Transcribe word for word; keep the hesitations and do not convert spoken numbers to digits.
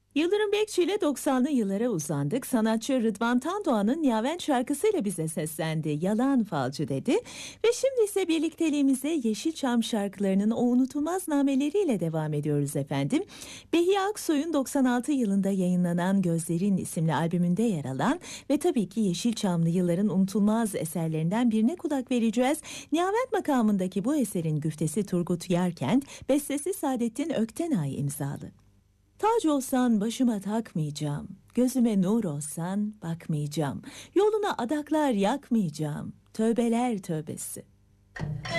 Yıldırım Bekçi ile doksanlı yıllara uzandık. Sanatçı Rıdvan Tandoğan'ın Niyavent şarkısıyla bize seslendi. Yalan falcı dedi. Ve şimdi ise birlikteliğimize Yeşilçam şarkılarının o unutulmaz nameleriyle devam ediyoruz efendim. Behiye Aksoy'un doksan altı yılında yayınlanan Gözlerin isimli albümünde yer alan ve tabii ki Yeşilçamlı yılların unutulmaz eserlerinden birine kulak vereceğiz. Niyavent makamındaki bu eserin güftesi Turgut Yarkent, bestesi Saadettin Öktenay imzalı. Tac olsan başıma takmayacağım, gözüme nur olsan bakmayacağım, yoluna adaklar yakmayacağım, tövbeler tövbesi.